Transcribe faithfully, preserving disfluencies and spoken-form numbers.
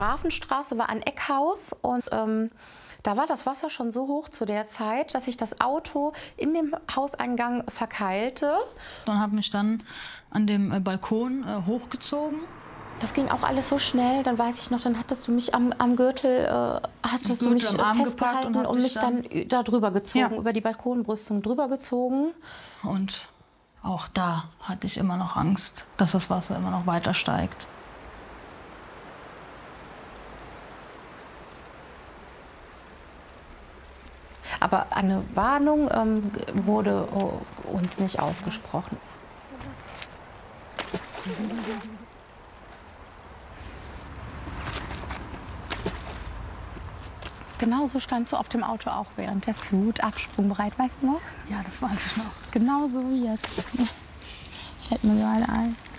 Grafenstraße war ein Eckhaus und ähm, da war das Wasser schon so hoch zu der Zeit, dass sich das Auto in dem Hauseingang verkeilte. Und habe mich dann an dem äh, Balkon äh, hochgezogen. Das ging auch alles so schnell, dann weiß ich noch, dann hattest du mich am, am Gürtel, äh, hattest du mich festgehalten und, und mich dann, dann da drüber gezogen, ja. über die Balkonbrüstung drüber gezogen. Und auch da hatte ich immer noch Angst, dass das Wasser immer noch weiter steigt. Aber eine Warnung ähm, wurde oh, uns nicht ausgesprochen. Genauso standst du auf dem Auto auch während der Flut, absprungbereit, weißt du noch? Ja, das weiß ich noch. Genauso wie jetzt. Fällt mir gerade ein.